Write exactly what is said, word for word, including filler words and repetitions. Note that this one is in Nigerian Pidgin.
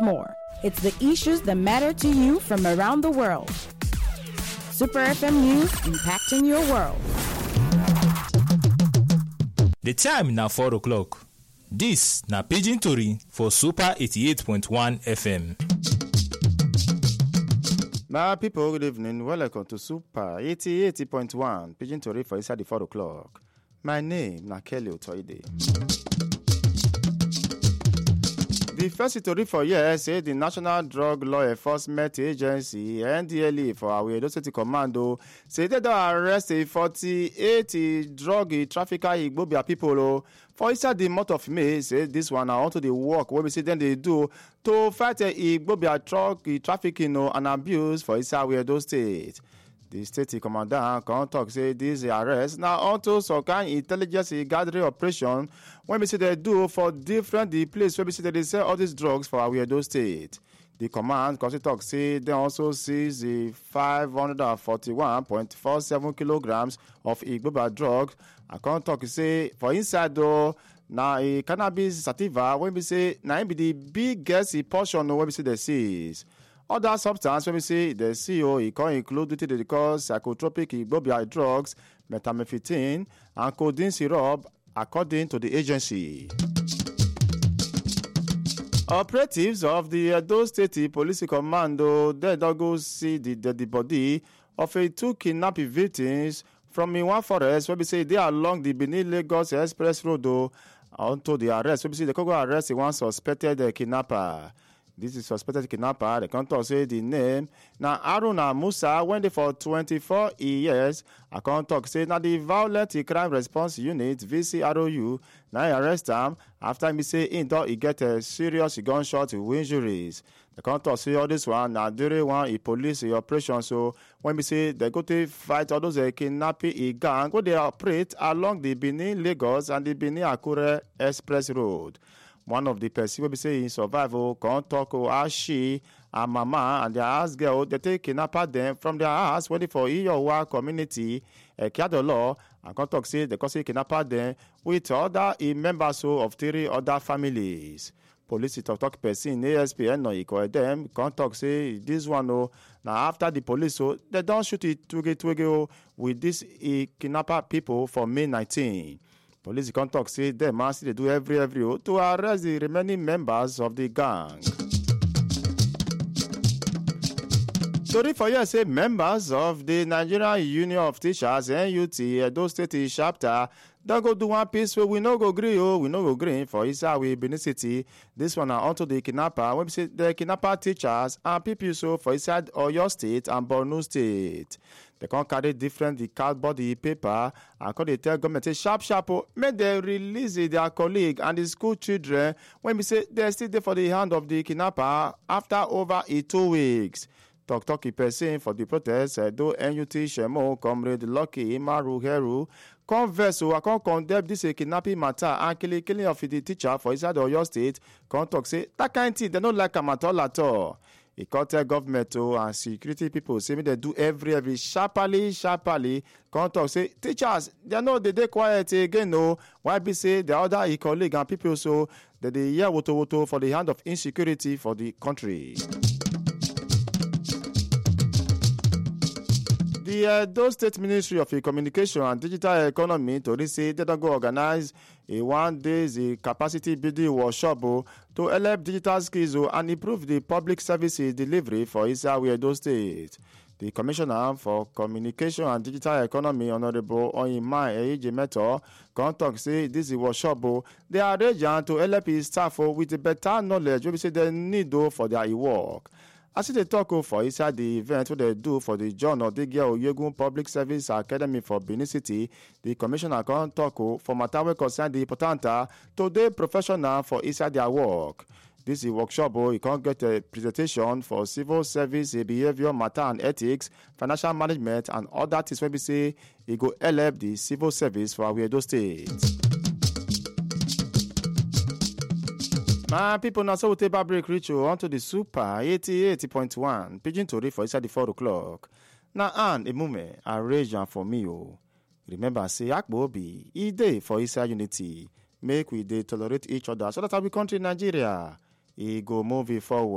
more. It's the issues that matter to you from around the world. Super F M News, impacting your world. The time na four o'clock. This na Pidgin Tori for Super eighty-eight point one F M. My people, good evening. Welcome to Super eighty-eight point one Pidgin Tori for inside the four o'clock. My name na Kelly Otoide. The first story for here say the National Drug Law Enforcement Agency N D L E for our Edo State Commando say they don arrest a forty-eight drug trafficker Igbobia people for inside the month of May. Say this one na onto the work wey we see them they do to fight Igbobia drug trafficking and abuse for inside Edo State. The state commandant can talk say this arrest now onto some kind intelligence gathering operation when we see they do for different the place where we see that they sell all these drugs for our Edo State. The command can talk say they also seize the five hundred forty-one point four seven kilograms of Igbobia drugs. I can talk say for inside though now a cannabis sativa when we say now be the biggest portion when we see the seize. Other substance, when we say the C E O, it can include what they call psychotropic Igbobia drugs, methamphetamine, and codeine syrup, according to the agency. Operatives of the Edo State Police Commando, they don't go see the dead body of a two kidnapped victims from Iwan Forest, where we say they are along the Benin-Lagos Express Road, onto the arrest. Where we say they can go arrest one suspected kidnapper. This is suspected kidnapper. The can't say the name. Now, Aruna Musa went there for twenty-four years. I can't talk say now the Violent Crime Response Unit V C R O U now arrest him after me say in he get a serious gunshot injuries. The can't talk say all this one now during one a police operation. So when we say they go to fight all those uh, kidnapping gang, go they operate along the Benin Lagos and the Benin Akure Express Road. One of the person will be saying survival can't talk how she and mama and their house girl they take kidnapper them from their house waiting for Iyowa community a Kiadolo and can't talk say they can say kidnapper them with other members of three other families. Police talk talk person A S P N no equal them can't talk say this one oh now after the police so they don't shoot it to get to with this uh, kidnapper people for May nineteenth. Police can talk say them must they do every every to arrest the remaining members of the gang. Story for you say members of the Nigerian Union of Teachers N U T Edo State chapter don't go do one piece where we no go green oh we no go green for Isa we Benin City. This one are onto the kidnapper when we say the kidnapper teachers and people so for inside Oyo State and Borno State. They can carry different the cardboard the paper and can they tell government say sharp sharp oh, make they release their colleague and the school children when we say they're still there for the hand of the kidnapper after over a two weeks. Talk talky person for the protest, uh, though N U T Shemo, Comrade Lucky Imaru Heru, converse who can condemn this uh, kidnapping matter and killing, killing of the teacher for inside Oyo State. Can talk say that kind of thing they don't like them at all at all. He can't tell government oh, and security people say they do every every sharply sharply. Can't talk say teachers they know they they quiet again no. Why be say the other colleague and people so that they hear woto woto for the hand of insecurity for the country. The Edo State Ministry of Communication and Digital Economy to say they don't go organize a one day capacity building workshop to help digital skills and improve the public services delivery for Isa Edo State. The Commissioner for Communication and Digital Economy, Honorable Oyinma Ejimeto, can talk say this is workshop they are ready to help his staff with better knowledge we say they need for their work. As they talk for inside the event what they do for the John Odegia Oyegun Public Service Academy for Benin City, the commissioner can talk for matter wey concern the important to the professional for inside their work. This is workshop you can get a presentation for civil service, behavior matter and ethics, financial management and other things wey be say e go help the civil service for our Edo State. My people now so we take a break reach you onto the Super eighty-eight point one Pidgin Tori for inside the four o'clock. Now and a moment arrange for me oh. Remember say Akbo be e day for inside unity. Make we dey tolerate each other so that our country Nigeria e go move forward.